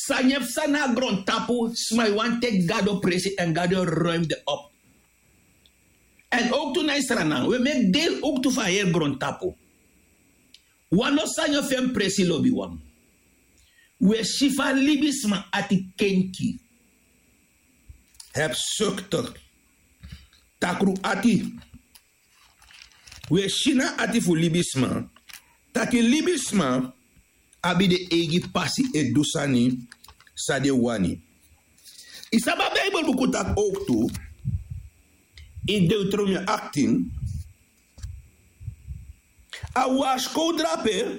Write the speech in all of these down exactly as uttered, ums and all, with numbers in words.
Sanyep sana grond tapu, smai wan tek gado presi en gado ruimde op. En ook toen hij stranang, we make deel ook toe van heel grond tapu. Wano sanyo fem presi lobby wang. We shifa libisma ati kenki. Heb sukter. Takru ati. We shina ati fu libisma. Taki libisma abi de egi pasi e dusani sade wani. Isaba Bijbel buku tak ook toe. In Deuteronomium achttien. A was kodrape.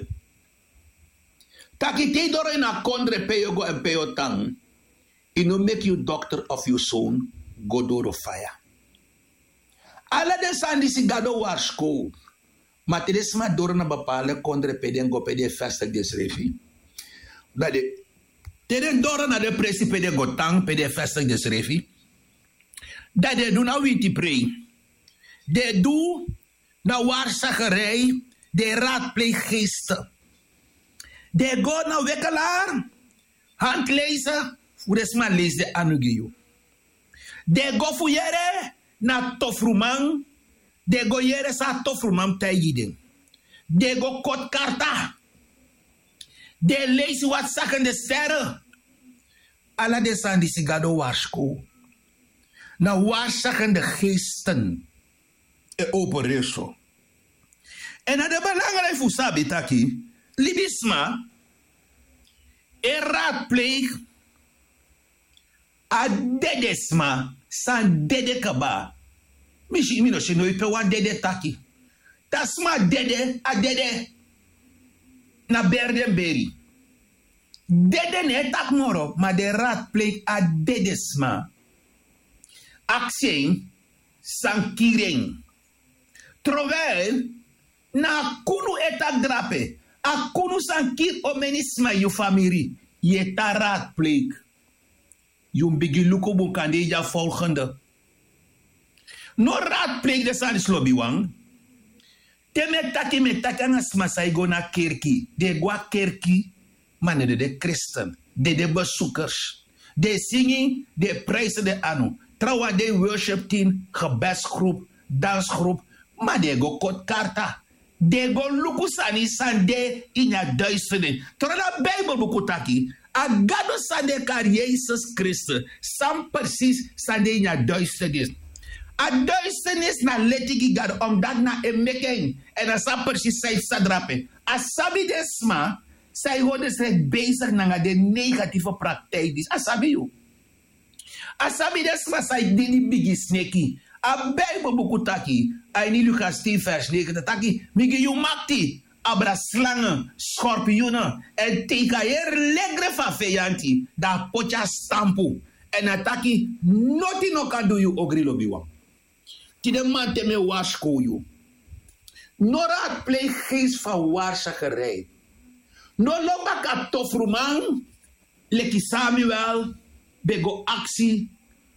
Taki te doro in a kondre peyo go en peyo tang. Ino make you doctor of your son. Go door fire. Ala de sandi si gado was ko. Maar het is maar door naar bepaalde kondre peden go pede vestig desrefi. Dat de teren door naar de presi pede go tang pede vestig desrefi. Dat de doen nou wie te pray. De doe na waarzeggerij. De raadpleeg geesten. De go na wekelaar. Handlezen. Voor de sma lees de anugio. De go fuyere na tofrumang. De go yere sa tofrumang tijden. De go kot karta. De lees wat zaken de sterren. Alla de san die sigado waarsko. Na waarzaken de geesten. E opereso. En na de belangrijk voor sabitaki. Libisma. E raadpleeg. A dedesma. San dede kaba. Mishi mino shino ipe wan dede taki. Tasma dede a dede. Na berden beri. Dede ne tak moro. Ma de raadpleeg a dedesma. Aksien. San kiring. Terwijl. Na kunu etak drape. A kunu san kir omenisma yu famiri. Je ta raadpleeg. Jum bigi luko bukande ja volgende. No raadpleeg de san slobi wang. Teme taki me taki angas masai go na kerki. De gwa kerki. Mane de de christen. De de bezoekers. De singing. De prijzen de anu. Trouwa de worship team. Gebesgroep. Dansgroep. Maar de go kot karta. De go luku sani sande in a duisternis. Terwijl de Bijbel bukutaki. Agado sande kar Jezus Christus. Sam precies sande in a duisternis. A duisternis na letigi gado. Omdat na emeken. En a sam precies say sadrape. A sabi desma. Zij worden zich bezig na de negatieve praktijk. A sabi you. A sabi desma say dini bigi sneki. A Bijbel bukutaki. A ni Lucas tien vers negen. Taki. Migi you makti. Abra slangen, schorpioenen en tekayer legre van vijanti. Da pocha stampu. En ataki noti no kan do you ogrilo biwa. Ti de man te me wasko you. Nora play geest van waarzeggerij. No loba ka tofruman. Leki Samuel. Bego actie.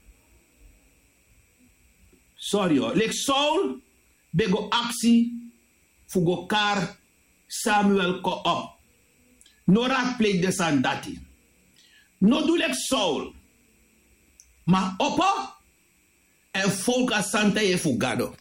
Sorry hoor. Lek Saul. Bego actie. Fugo kar. Samuel ko op. No raadpleeg de sandati. No doe lek Saul. Maar oppo. En volga santa ye fugado.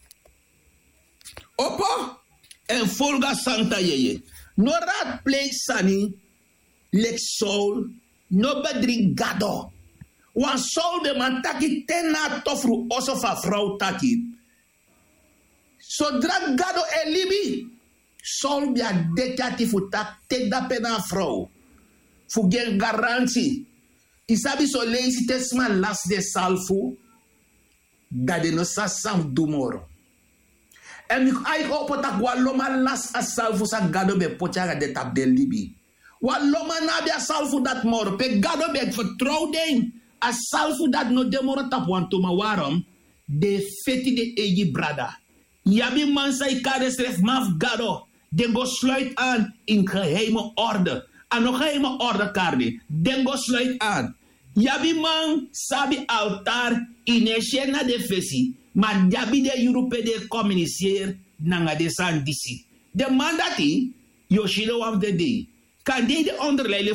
Oppo. En volga santa ye. No raadpleeg sani. Lek Saul. No bedring gado. Wan Saul de man taki tena tofru oso fa vrouw taki. Zodra gado e libi. Saul bia dekati fu tak tek da pena vrouw. Fu gen garantie. Isabi so leisi tesma las de salfu. Da de no sa sam dumoro. En mi ay ko potak waloma las a salfu sa gado be pochaga de tap de libi. Waloma na bia salfu dat moro. Pe gado be vertrouw den. A salfu dat no demoro tap wantoma warom. De feti de egi brada. Yabi mansa ikade stref maf gado. Dengo sluit aan in geheime orde. En nog geheime orde kardi. Dengo sluit aan. Yabi man sabi altar ineshe na de fesi. Maar yabi de Europe de communiceer nanga de san disi. De mandati yoshilo of the day. Kan de de onderlijden